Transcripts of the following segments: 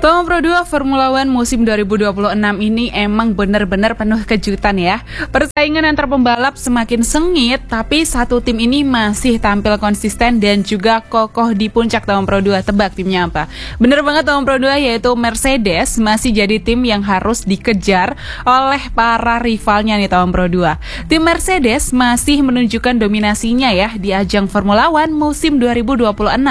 Tahun Pro 2 Formula One musim 2026 ini emang benar-benar penuh kejutan ya. Persaingan antar pembalap semakin sengit, tapi satu tim ini masih tampil konsisten dan juga kokoh di puncak tahun Pro 2. Tebak timnya apa? Bener banget, tahun Pro 2 yaitu Mercedes masih jadi tim yang harus dikejar oleh para rivalnya nih tahun Pro 2. Tim Mercedes masih menunjukkan dominasinya ya di ajang Formula One musim 2026.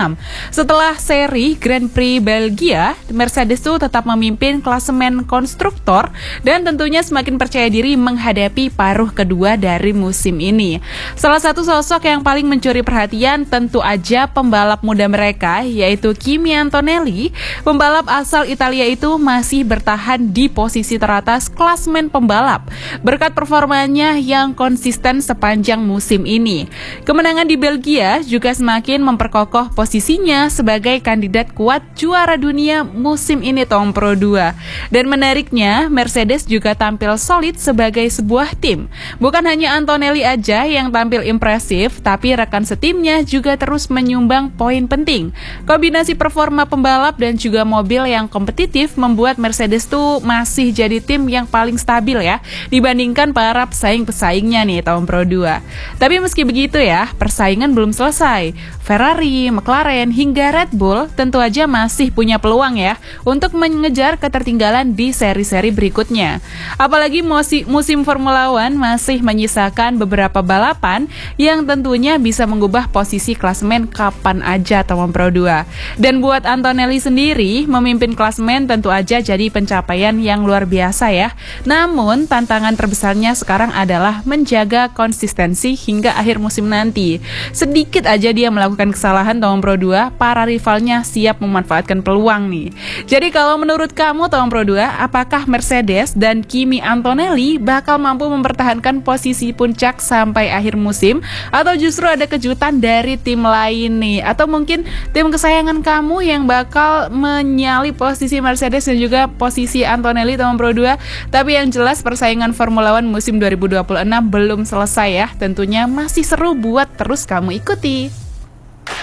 Setelah seri Grand Prix Belgia, Mercedes itu tetap memimpin klasemen konstruktor dan tentunya semakin percaya diri menghadapi paruh kedua dari musim ini. Salah satu sosok yang paling mencuri perhatian tentu aja pembalap muda mereka, yaitu Kimi Antonelli. Pembalap asal Italia itu masih bertahan di posisi teratas klasemen pembalap berkat performanya yang konsisten sepanjang musim ini. Kemenangan di Belgia juga semakin memperkokoh posisinya sebagai kandidat kuat juara dunia musim ini tahun Pro 2. Dan menariknya, Mercedes juga tampil solid sebagai sebuah tim. Bukan hanya Antonelli aja yang tampil impresif, tapi rekan setimnya juga terus menyumbang poin penting. Kombinasi performa pembalap dan juga mobil yang kompetitif membuat Mercedes tuh masih jadi tim yang paling stabil ya dibandingkan para pesaing-pesaingnya nih tahun Pro 2. Tapi meski begitu ya, persaingan belum selesai. Ferrari, McLaren, hingga Red Bull tentu aja masih punya peluang ya untuk mengejar ketertinggalan di seri-seri berikutnya. Apalagi musim Formula One masih menyisakan beberapa balapan yang tentunya bisa mengubah posisi klasemen kapan aja tahun Pro 2. Dan buat Antonelli sendiri, memimpin klasemen tentu aja jadi pencapaian yang luar biasa ya. Namun, tantangan terbesarnya sekarang adalah menjaga konsistensi hingga akhir musim nanti. Sedikit aja dia melakukan kesalahan tahun Pro 2, para rivalnya siap memanfaatkan peluang nih. Jadi kalau menurut kamu tahun Pro 2, apakah Mercedes dan Kimi Antonelli bakal mampu mempertahankan posisi puncak sampai akhir musim? Atau justru ada kejutan dari tim lain nih? Atau mungkin tim kesayangan kamu yang bakal menyalip posisi Mercedes dan juga posisi Antonelli tahun Pro 2? Tapi yang jelas persaingan Formula One musim 2026 belum selesai ya. Tentunya masih seru buat terus kamu ikuti.